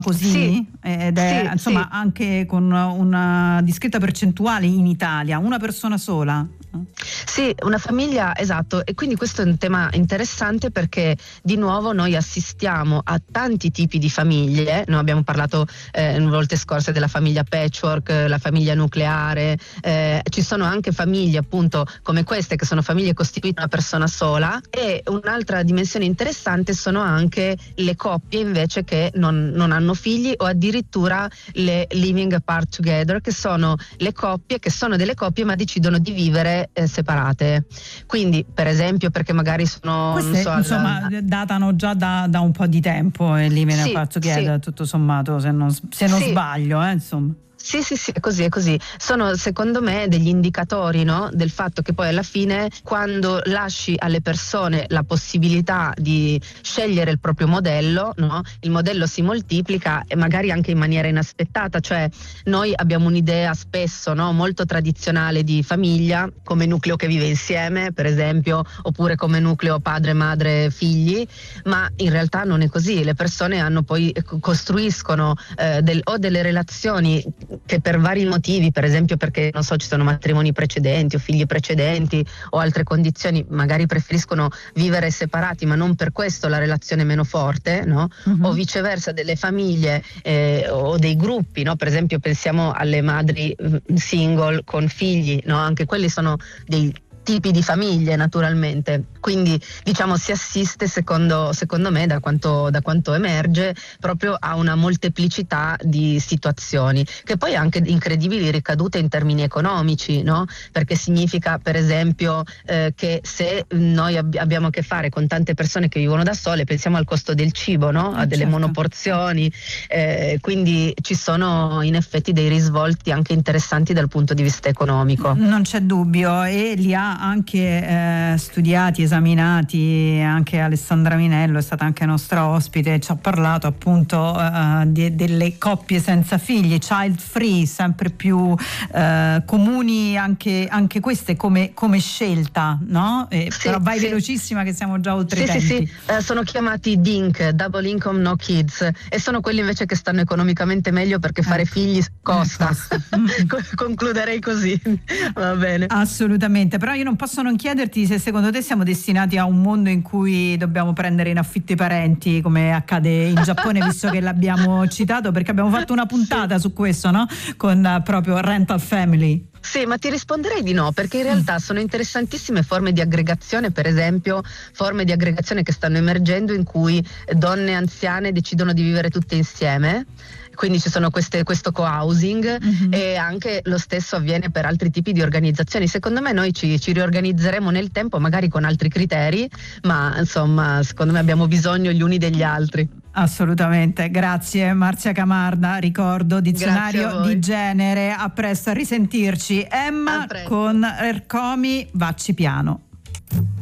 così, Sì, ed è sì, insomma sì. anche con una discreta percentuale in Italia, una persona sola. Sì, una famiglia, esatto, e quindi questo è un tema interessante perché di nuovo noi assistiamo a tanti tipi di famiglie. Noi abbiamo parlato volte scorse della famiglia patchwork, la famiglia nucleare, ci sono anche famiglie appunto come queste che sono famiglie costituite da una persona sola, e un'altra dimensione interessante sono anche le coppie invece che non hanno figli, o addirittura le living apart together, che sono le coppie che sono delle coppie ma decidono di vivere separate. Quindi per esempio perché magari sono, non Queste so, insomma datano già da un po' di tempo, e lì me ne sì, faccio sì, chiedere, tutto sommato, se non sì. sbaglio, insomma. Sì, sì, sì, è così, è così. Sono secondo me degli indicatori, no? Del fatto che poi alla fine, quando lasci alle persone la possibilità di scegliere il proprio modello, no? Il modello si moltiplica, e magari anche in maniera inaspettata. Cioè noi abbiamo un'idea spesso, no? Molto tradizionale di famiglia come nucleo che vive insieme, per esempio, oppure come nucleo padre, madre, figli, ma in realtà non è così. Le persone hanno poi costruiscono o delle relazioni che per vari motivi, per esempio perché non so, ci sono matrimoni precedenti o figli precedenti o altre condizioni, magari preferiscono vivere separati, ma non per questo la relazione è meno forte, no? O viceversa, delle famiglie o dei gruppi, no? Per esempio pensiamo alle madri single con figli, no? Anche quelli sono dei tipi di famiglie naturalmente. Quindi diciamo si assiste secondo me, da quanto emerge, proprio a una molteplicità di situazioni, che poi ha anche incredibili ricadute in termini economici, no? Perché significa per esempio che se noi abbiamo a che fare con tante persone che vivono da sole, pensiamo al costo del cibo, no? A delle Certo. monoporzioni, quindi ci sono in effetti dei risvolti anche interessanti dal punto di vista economico. Non c'è dubbio, e li ha anche studiati, esaminati anche Alessandra Minello, è stata anche nostra ospite, ci ha parlato appunto delle coppie senza figli, child free, sempre più comuni anche queste come scelta, no? Sì, però vai sì. velocissima che siamo già oltre i tempi. Sì, sono chiamati DINK, Double Income No Kids, e sono quelli invece che stanno economicamente meglio perché fare figli costa. Concluderei così. Va bene. Assolutamente, però io non posso non chiederti se secondo te siamo destinati a un mondo in cui dobbiamo prendere in affitto i parenti, come accade in Giappone, visto che l'abbiamo citato, perché abbiamo fatto una puntata su questo, no? Con proprio Rental Family. Sì, ma ti risponderei di no, perché in realtà sono interessantissime forme di aggregazione, per esempio forme di aggregazione che stanno emergendo in cui donne anziane decidono di vivere tutte insieme. Quindi ci sono questo co-housing, e anche lo stesso avviene per altri tipi di organizzazioni. Secondo me noi ci riorganizzeremo nel tempo, magari con altri criteri, ma insomma secondo me abbiamo bisogno gli uni degli altri. Assolutamente, grazie Marzia Camarda, ricordo Dizionario di Genere. A presto, a risentirci. Emma con Ercomi, Vacci piano.